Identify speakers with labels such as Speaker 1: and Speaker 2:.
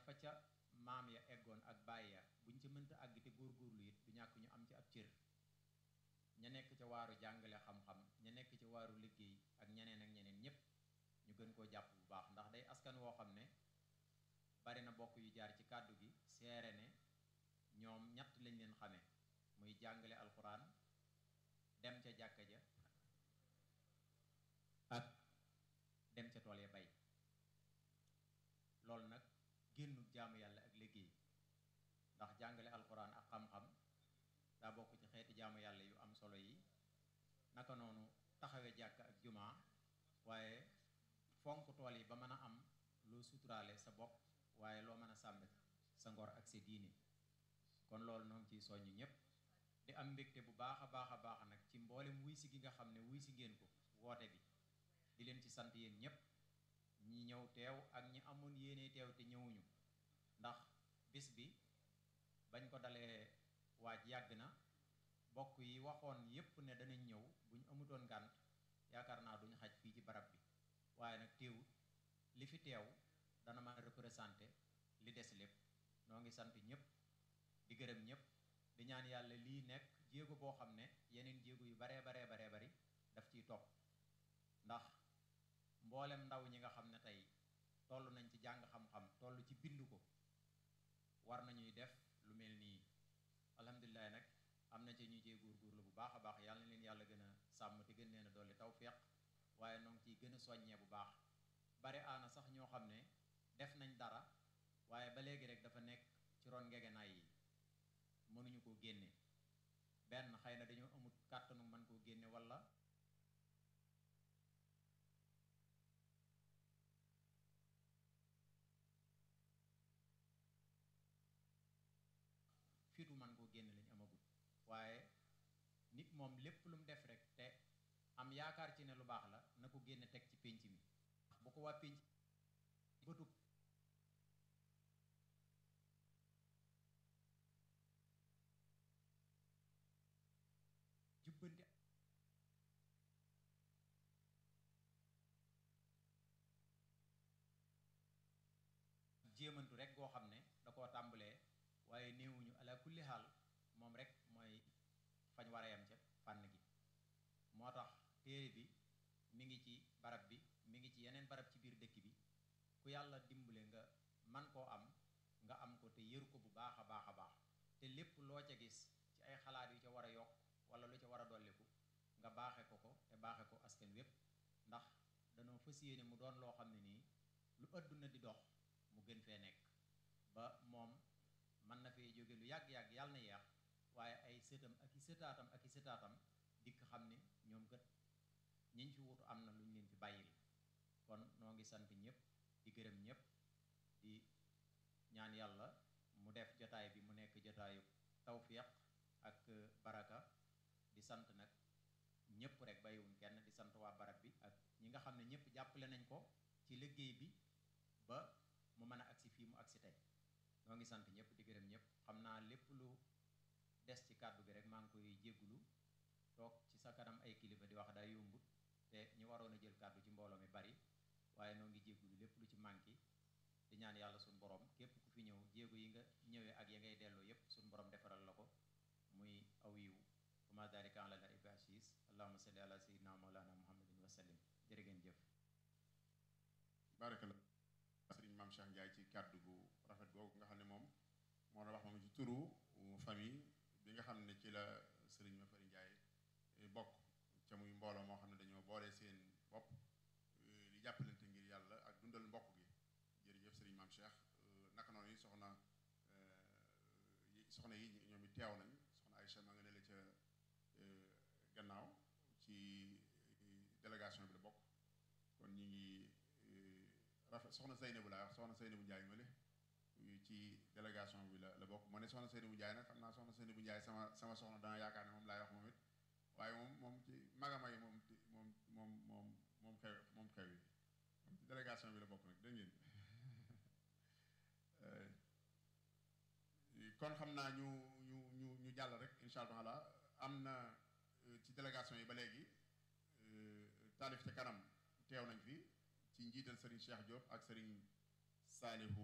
Speaker 1: fa ca maam ya eggoon ak baay ya buñ ca mënta àgg te góorgóorlu it du ñàkk ñu am ci ab cër ña nekk ca waaru jàngale xam-xam ña nekk ca waaru liggéey ak ñeneen ñépp ñu gën koo jàpp bu baax ndax day askan woo xam ne bari na bokk yu jaar ci kàddu gi seere ne ñoom ñett lañ leen xame muy jàngale alxuraan dem ca jàkka ja ak dem ca tool ya bay loolu nag génnu jaamu yàlla ak liggéey ndax jàngale alxuraan ak xam-xam daa bokk ci xeeti jaamu yàlla yu am solo yi naka noonu taxawe jàkk ak jumaa waaye fonk tool yi ba mën a am loo suturaale sa bopp waaye loo mën a sàmm sa ngor ak sa diine kon loolu noo ngi ciy soññ ñëpp di am mbégte bu baax a baax a baax nag ci mboolem wuy si gi nga xam ne wuy si ngeen ko woote bi di leen ci sant yéen ñëpp ñi ñëw teew ak ñi amoon yéene teew te ñëwuñu ndax bis bi bañ ko dalee waaj yàgg na bokk yi waxoon yépp ne danañ ñëw buñ amutoon ngànt yaakaar naa duñ xaj fii ci barab bi waaye nag teewut li fi teew dana mën a représenté li des lépp noo ngi sant ñëpp di gërëm ñëpp di ñaan yàlla lii nekk jéego boo xam ne yeneen jéego yu baree bari daf ciy topp ndax mboolem ndaw ñi nga xam ne tey toll nañ ci jàng xam-xam toll ci bind ko war nañuy def lu mel nii alhamdulilah nag am na ci ñu cee góorgóorlu bu baax a baax yàlla na leen yàlla gën a sàmm te gën leen a dolli tawfeex waaye noo ngi ciy gën a soññee bu baax bari aana sax ñoo xam ne def nañ dara waaye ba léegi rek dafa nekk ci ron ngegenaay yi mënuñu koo génne benn xëy na dañoo amut kàttanu mën koo génne wala fitu man koo génne lañ amagul waaye nit moom lépp lu mu def rek te am yaakaar ci ne lu baax la na ko génne teg ci pénc mi bu ko waa pénc bëtub jubbanti jéemantu rek goo xam ne da koo tàmbalee waaye néewuñu ala kulli xaal moom rek mooy fañ war a yam ca fànn gi moo tax téere bi mi ngi ci barab bi mi ngi ci yeneen barab ci biir dëkk bi ku yàlla dimbale nga man koo am nga am ko te yëru ko bu baax a baax a baax te lépp loo ca gis ci ay xalaat yu ca war a yokk wala lu ca war a dolliku nga baaxe ko te baaxe ko askan wépp ndax danoo fas yéene mu doon loo xam ne nii lu àdduna di dox mu gën fee nekk ba moom mën na fee jóge lu yàgg-yàgg yàlla na yeex waaye ay sëtam ak i sëtaatam dikk xam ne ñoom kat ñiñ fi wutu am na lu ñu leen fi bàyyil kon noo ngi sant ñëpp di gërëm ñëpp di ñaan yàlla mu def jotaay bi mu nekk jotaayu tawfiq ak baraka di sant nag ñëpp rek bàyyiwuñ kenn di sant waa barab bi ak ñi nga xam ne ñëpp jàppale nañ ko ci liggéey bi ba mu mën a agsi fii mu agsi tey noo ngi sant ñëpp di gërëm ñëpp xam naa lépp lu des ci kàddu gi rek maa ngi koy jéggulu toog ci sa kanam ay kilifa di wax daa yombut te ñu waroon a jël kàddu ci mbooloo mi bari waaye noo ngi jéggulu lépp lu ci manqué di ñaan yàlla suñu borom képp ku fi ñëw jéego yi nga ñëwee ak ya ngay delloo yépp suñu borom defaral la ko muy aw yiw wa ma dalika ala la bi aziz allahumma salli ala sayyidina mawlana muhammadin wa sallim jërë ngeen jëf
Speaker 2: barakalla sëriñ Mame Cheikh Ndiaye ci kàddu gu rafet googu nga xam ne moom moo la wax moom ci turu famille bi nga xam ne ci la sëriñ Mafari Ndiaye bokk ca muy mbooloo moo xam ne dañoo boole seen bopp di jàppalante ngir yàlla ak dundal mbokk gi jërëjëf sëriñ Mame Cheikh naka noonu yi soxna yi ñoom it teew nañ soxna Aïcha ma nga ne la ca gannaaw ci délégation bi la bokk kon ñi ngi rafet soxna Seynabou laa wax soxna Seynabou Ndiaye male ci délégation bi la bokk moo ne soxna Seynabou Ndiaye nag xam naa soxna Seynabou Ndiaye sama soxna dana yaakaar ne moom laay wax moom it waaye moom ci magama yi moom xew yi moom ci délégation bi la bokk nag dégg ngeen kon xam naa ñu jàll rek incha allah am na ci délégation yi ba léegi taalif ca kanam teew nañ fi ci njiital Serigne Cheikh Diop ak Serigne Salihu